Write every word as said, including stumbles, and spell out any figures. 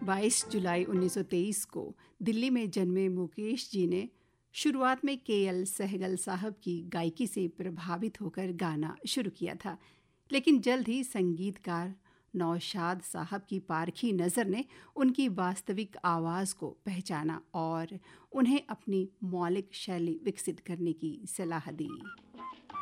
बाईस जुलाई उन्नीस सौ तेईस को दिल्ली में जन्मे मुकेश जी ने शुरुआत में के एल सहगल साहब की गायकी से प्रभावित होकर गाना शुरू किया था, लेकिन जल्द ही संगीतकार नौशाद साहब की पारखी नज़र ने उनकी वास्तविक आवाज़ को पहचाना और उन्हें अपनी मौलिक शैली विकसित करने की सलाह दी।